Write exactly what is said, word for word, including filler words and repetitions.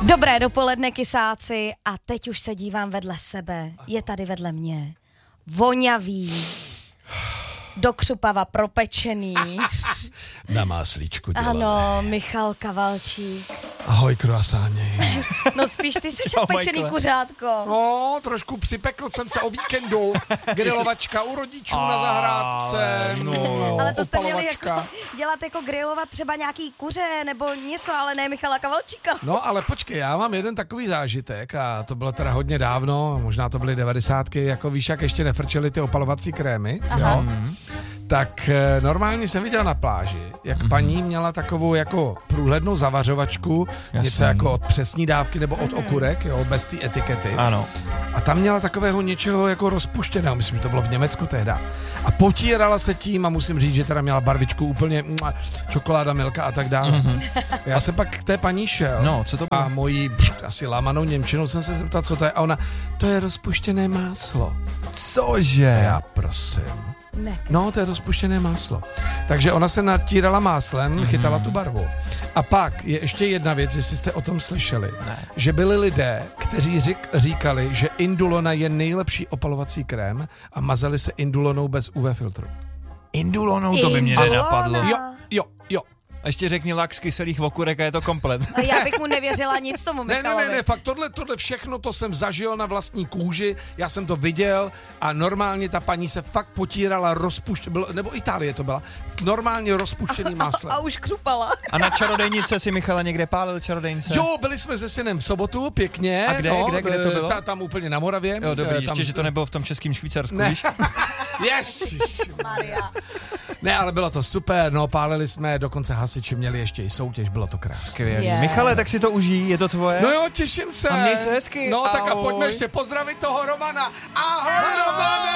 Dobré dopoledne, kysáci, a teď už se dívám vedle sebe. Je tady vedle mě vonavý, do křupava propečený. Na máslíčku dělané. Ano, Michal Kavalčík. Ahoj, kruasáni. No spíš ty jsi opečený kuřátko. No, trošku připekl jsem se o víkendu. Grilovačka u rodičů na zahrádce. No, ale to jste měli jako dělat jako grilovat třeba nějaký kuře nebo něco, ale ne Michala Kavalčíka. No, ale počkej, já mám jeden takový zážitek a to bylo teda hodně dávno, možná to byly devadesátky, jako víš, jak ještě nefrčely ty opalovací krémy. Aha. Jo. Tak e, normálně jsem viděl na pláži, jak mm-hmm. paní měla takovou jako průhlednou zavařovačku, Jasný. něco jako od přesní dávky nebo od okurek, jo, bez té etikety. Ano. A tam měla takového něčeho jako rozpuštěného, myslím, že to bylo v Německu tehda. A potírala se tím a musím říct, že teda měla barvičku úplně mua, čokoláda, milka a tak dále. Mm-hmm. Já jsem pak k té paní šel no, co to bylo? A mojí pff, asi lámanou němčinou jsem se zeptal, co to je. A ona, to je rozpuštěné máslo. Cože? Já prosím. Ne. No, to je rozpuštěné máslo. Takže ona se natírala máslem, mm-hmm. chytala tu barvu. A pak je ještě jedna věc, jestli jste o tom slyšeli, ne. že byli lidé, kteří řík, říkali, že Indulona je nejlepší opalovací krém a mazali se Indulonou bez U V filtru. Indulonou? To by mě nenapadlo. Jo, jo, jo. A ještě řekni lak z kyselých okurek a je to komplet. A já bych mu nevěřila nic tomu Michalovi. Ne, ne, ne, ne, fakt tohle, tohle všechno to jsem zažil na vlastní kůži, já jsem to viděl a normálně ta paní se fakt potírala rozpuštěný, nebo Itálie to byla, normálně rozpuštěný máslem. A, a už křupala. A na čarodejnice si Michala někde pálil čarodejnice? Jo, byli jsme se synem v sobotu, pěkně. A kde, no, kde, kde to bylo? Ta, tam úplně na Moravě. Jo, dobrý, tam... ještě, že to nebylo v tom českém Švýcarsku, ne. víš? Maria. Ne, ale bylo to super, no, pálili jsme, dokonce hasiči měli ještě i soutěž, bylo to krásné. Skvělý. Yeah. Michale, tak si to užij, je to tvoje? No jo, těším se. A měj se hezky. No, Ahoj. tak a pojďme ještě pozdravit toho Romana. Ahoj, Romane!